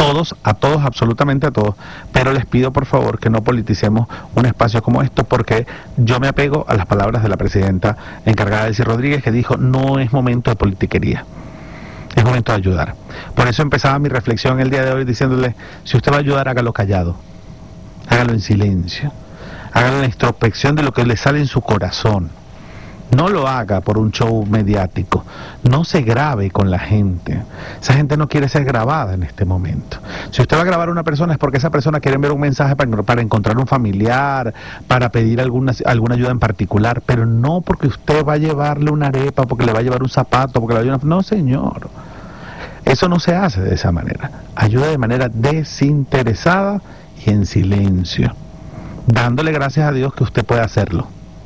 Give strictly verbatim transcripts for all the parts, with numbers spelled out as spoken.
todos, a todos, absolutamente a todos, pero les pido por favor que no politicemos un espacio como esto, porque yo me apego a las palabras de la presidenta encargada, Delcy Rodríguez, que dijo: no es momento de politiquería, es momento de ayudar. Por eso empezaba mi reflexión el día de hoy diciéndole: si usted va a ayudar, hágalo callado, hágalo en silencio, hágalo en la introspección de lo que le sale en su corazón. No lo haga por un show mediático, no se grabe con la gente. Esa gente no quiere ser grabada en este momento. Si usted va a grabar a una persona es porque esa persona quiere enviar un mensaje para, para encontrar un familiar, para pedir alguna, alguna ayuda en particular, pero no porque usted va a llevarle una arepa, porque le va a llevar un zapato, porque le va a llevar una... No, señor. Eso no se hace de esa manera. Ayuda de manera desinteresada y en silencio, dándole gracias a Dios que usted puede hacerlo.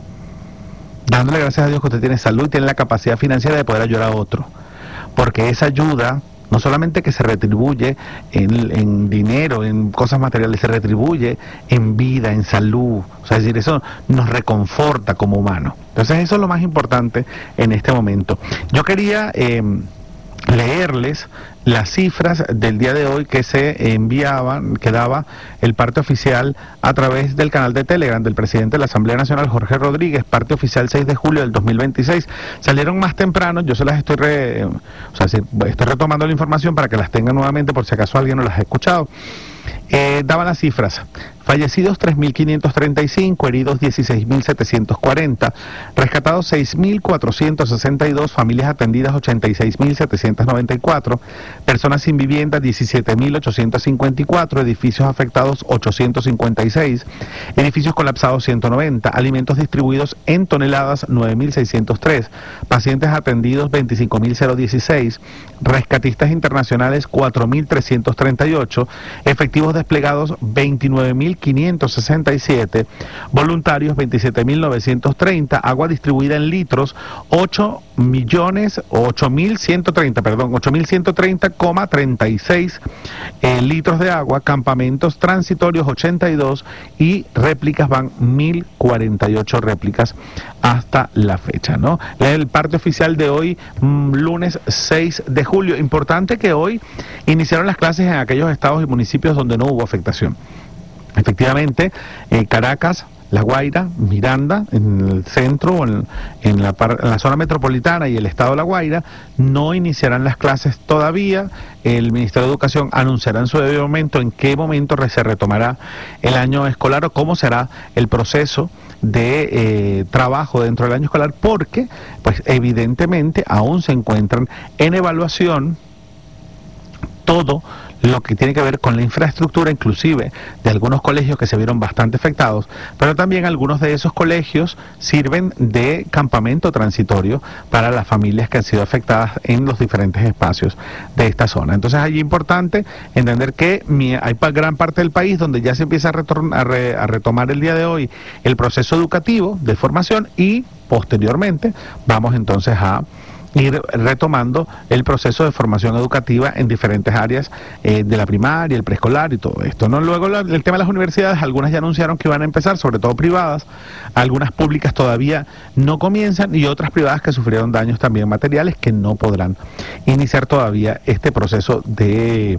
Dándole gracias a Dios que usted tiene salud y tiene la capacidad financiera de poder ayudar a otro. Porque esa ayuda, no solamente que se retribuye en, en dinero, en cosas materiales, se retribuye en vida, en salud. O sea, es decir, eso nos reconforta como humanos. Entonces eso es lo más importante en este momento. Yo quería eh, leerles las cifras del día de hoy que se enviaban, que daba el parte oficial a través del canal de Telegram del presidente de la Asamblea Nacional, Jorge Rodríguez, parte oficial seis de julio del dos mil veintiséis. Salieron más temprano, yo se las estoy re, o sea, estoy retomando la información para que las tengan nuevamente por si acaso alguien no las ha escuchado. Eh, daban las cifras: fallecidos tres mil quinientos treinta y cinco, heridos dieciséis mil setecientos cuarenta, rescatados seis mil cuatrocientos sesenta y dos, familias atendidas ochenta y seis mil setecientos noventa y cuatro, personas sin vivienda diecisiete mil ochocientos cincuenta y cuatro, edificios afectados ochocientos cincuenta y seis, edificios colapsados ciento noventa, alimentos distribuidos en toneladas nueve mil seiscientos tres, pacientes atendidos veinticinco mil dieciséis, rescatistas internacionales cuatro mil trescientos treinta y ocho, efectivos desplegados veintinueve mil quinientos sesenta y siete, voluntarios veintisiete mil novecientos treinta, agua distribuida en litros ocho millones, ocho mil ciento treinta, perdón, ocho mil ciento treinta coma treinta y seis eh, litros de agua, campamentos transitorios ochenta y dos y réplicas van mil cuarenta y ocho réplicas hasta la fecha, ¿no? El parte oficial de hoy, mmm, lunes seis de julio. Importante que hoy iniciaron las clases en aquellos estados y municipios donde no hubo afectación. Efectivamente, eh, Caracas, La Guaira, Miranda, en el centro, en, en, la par, en la zona metropolitana y el estado de La Guaira, no iniciarán las clases todavía. El Ministerio de Educación anunciará en su debido momento en qué momento se retomará el año escolar o cómo será el proceso de eh, trabajo dentro del año escolar, porque pues evidentemente aún se encuentran en evaluación todo lo que tiene que ver con la infraestructura, inclusive de algunos colegios que se vieron bastante afectados, pero también algunos de esos colegios sirven de campamento transitorio para las familias que han sido afectadas en los diferentes espacios de esta zona. Entonces allí es importante entender que mi, hay gran parte del país donde ya se empieza a, retornar, a, re, a retomar el día de hoy el proceso educativo de formación y posteriormente vamos entonces a ir retomando el proceso de formación educativa en diferentes áreas eh, de la primaria, el preescolar y todo esto, ¿no? Luego la, el tema de las universidades, algunas ya anunciaron que iban a empezar, sobre todo privadas, algunas públicas todavía no comienzan y otras privadas que sufrieron daños también materiales que no podrán iniciar todavía este proceso de...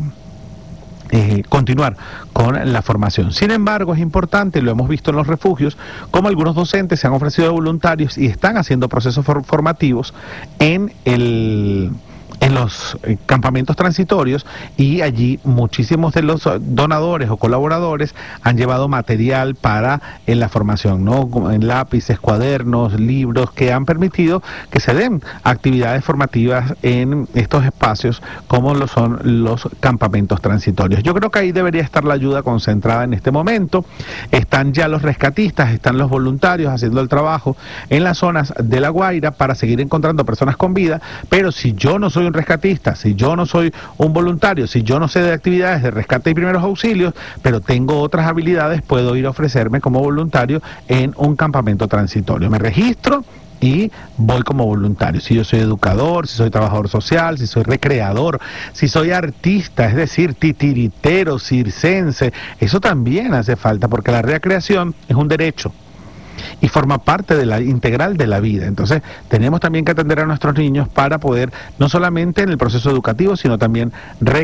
Eh, continuar con la formación. Sin embargo, es importante, lo hemos visto en los refugios, como algunos docentes se han ofrecido voluntarios y están haciendo procesos for formativos en el... en los eh, campamentos transitorios, y allí muchísimos de los donadores o colaboradores han llevado material para en la formación, ¿no? En lápices, cuadernos, libros, que han permitido que se den actividades formativas en estos espacios como lo son los campamentos transitorios. Yo creo que ahí debería estar la ayuda concentrada en este momento. Están ya los rescatistas, están los voluntarios haciendo el trabajo en las zonas de La Guaira para seguir encontrando personas con vida, pero si yo no soy un rescatista, si yo no soy un voluntario, si yo no sé de actividades de rescate y primeros auxilios, pero tengo otras habilidades, puedo ir a ofrecerme como voluntario en un campamento transitorio. Me registro y voy como voluntario. Si yo soy educador, si soy trabajador social, si soy recreador, si soy artista, es decir, titiritero, circense, eso también hace falta, porque la recreación es un derecho y forma parte de la integral de la vida. Entonces tenemos también que atender a nuestros niños para poder, no solamente en el proceso educativo, sino también